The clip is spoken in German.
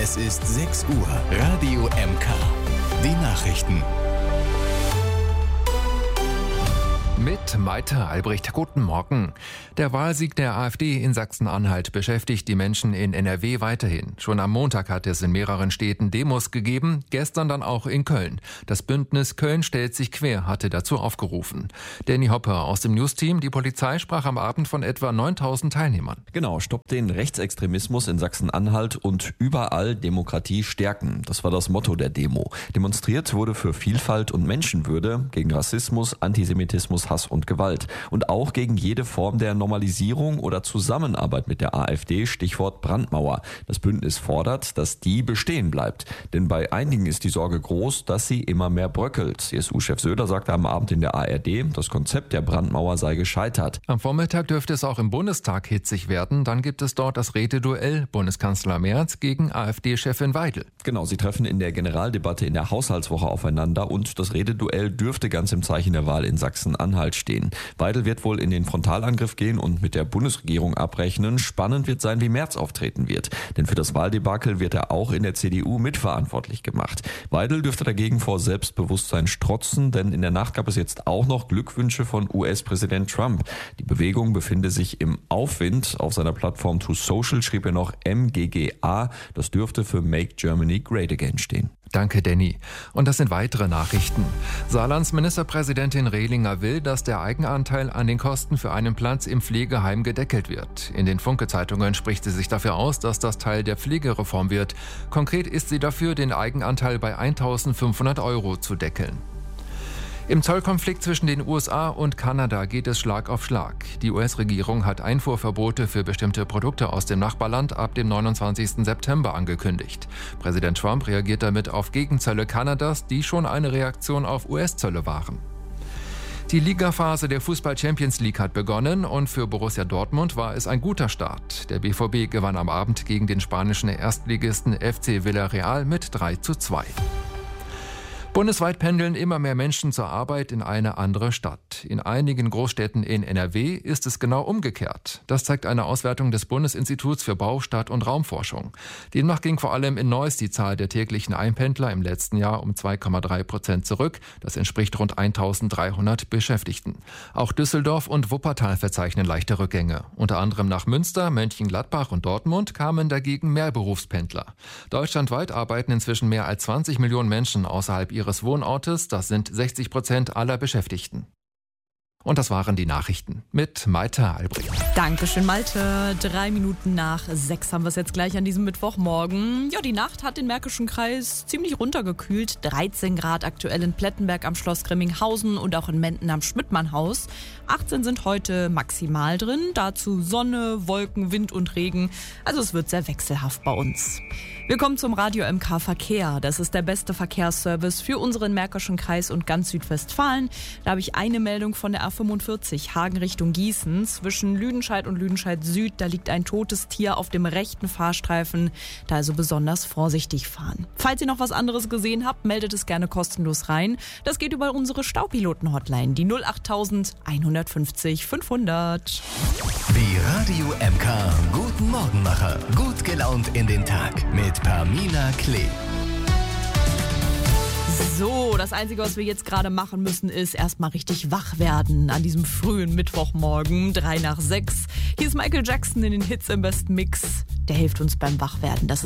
Es ist 6 Uhr. Radio MK. Die Nachrichten. Mit Maite Albrecht. Guten Morgen. Der Wahlsieg der AfD in Sachsen-Anhalt beschäftigt die Menschen in NRW weiterhin. Schon am Montag hat es in mehreren Städten Demos gegeben, gestern dann auch in Köln. Das Bündnis Köln stellt sich quer hatte dazu aufgerufen. Danny Hopper aus dem Newsteam. Die Polizei sprach am Abend von etwa 9.000 Teilnehmern. Genau, stoppt den Rechtsextremismus in Sachsen-Anhalt und überall Demokratie stärken. Das war das Motto der Demo. Demonstriert wurde für Vielfalt und Menschenwürde, gegen Rassismus, Antisemitismus, Hass und Gewalt. Und auch gegen jede Form der Normalisierung oder Zusammenarbeit mit der AfD, Stichwort Brandmauer. Das Bündnis fordert, dass die bestehen bleibt. Denn bei einigen ist die Sorge groß, dass sie immer mehr bröckelt. CSU-Chef Söder sagte am Abend in der ARD, das Konzept der Brandmauer sei gescheitert. Am Vormittag dürfte es auch im Bundestag hitzig werden. Dann gibt es dort das Räteduell Bundeskanzler Merz gegen AfD-Chefin Weidel. Genau, sie treffen in der Generaldebatte in der Haushaltswoche aufeinander und das Räteduell dürfte ganz im Zeichen der Wahl in Sachsen-Anhalt stehen. Weidel wird wohl in den Frontalangriff gehen und mit der Bundesregierung abrechnen. Spannend wird sein, wie Merz auftreten wird. Denn für das Wahldebakel wird er auch in der CDU mitverantwortlich gemacht. Weidel dürfte dagegen vor Selbstbewusstsein strotzen, denn in der Nacht gab es jetzt auch noch Glückwünsche von US-Präsident Trump. Die Bewegung befinde sich im Aufwind. Auf seiner Plattform True Social schrieb er noch MGGA. Das dürfte für Make Germany Great Again stehen. Danke, Danny. Und das sind weitere Nachrichten. Saarlands Ministerpräsidentin Rehlinger will, dass der Eigenanteil an den Kosten für einen Platz im Pflegeheim gedeckelt wird. In den Funke-Zeitungen spricht sie sich dafür aus, dass das Teil der Pflegereform wird. Konkret ist sie dafür, den Eigenanteil bei 1.500 € zu deckeln. Im Zollkonflikt zwischen den USA und Kanada geht es Schlag auf Schlag. Die US-Regierung hat Einfuhrverbote für bestimmte Produkte aus dem Nachbarland ab dem 29. September angekündigt. Präsident Trump reagiert damit auf Gegenzölle Kanadas, die schon eine Reaktion auf US-Zölle waren. Die Ligaphase der Fußball-Champions League hat begonnen und für Borussia Dortmund war es ein guter Start. Der BVB gewann am Abend gegen den spanischen Erstligisten FC Villarreal mit 3:2. Bundesweit pendeln immer mehr Menschen zur Arbeit in eine andere Stadt. In einigen Großstädten in NRW ist es genau umgekehrt. Das zeigt eine Auswertung des Bundesinstituts für Bau-, Stadt- und Raumforschung. Demnach ging vor allem in Neuss die Zahl der täglichen Einpendler im letzten Jahr um 2,3% zurück. Das entspricht rund 1.300 Beschäftigten. Auch Düsseldorf und Wuppertal verzeichnen leichte Rückgänge. Unter anderem nach Münster, Mönchengladbach und Dortmund kamen dagegen mehr Berufspendler. Deutschlandweit arbeiten inzwischen mehr als 20 Millionen Menschen außerhalb ihres Wohnortes, das sind 60% aller Beschäftigten. Und das waren die Nachrichten mit Maite Albrecht. Dankeschön, Malte. 6:03 haben wir es jetzt gleich an diesem Mittwochmorgen. Ja, die Nacht hat den Märkischen Kreis ziemlich runtergekühlt. 13 Grad aktuell in Plettenberg am Schloss Grimminghausen und auch in Menden am Schmidtmann-Haus. 18 sind heute maximal drin. Dazu Sonne, Wolken, Wind und Regen. Also es wird sehr wechselhaft bei uns. Wir kommen zum Radio MK Verkehr. Das ist der beste Verkehrsservice für unseren Märkischen Kreis und ganz Südwestfalen. Da habe ich eine Meldung von der A45 Hagen Richtung Gießen. Zwischen Lüdenscheid und Lüdenscheid Süd, da liegt ein totes Tier auf dem rechten Fahrstreifen. Da also besonders vorsichtig fahren. Falls ihr noch was anderes gesehen habt, meldet es gerne kostenlos rein. Das geht über unsere Staupiloten-Hotline, die 08000 150 500. Die Radio MK Guten Morgenmacher. Gut gelaunt in den Tag mit Pamina Klee. So, das Einzige, was wir jetzt gerade machen müssen, ist erstmal richtig wach werden an diesem frühen Mittwochmorgen, 6:03. Hier ist Michael Jackson in den Hits im besten Mix. Der hilft uns beim Wachwerden. Das ist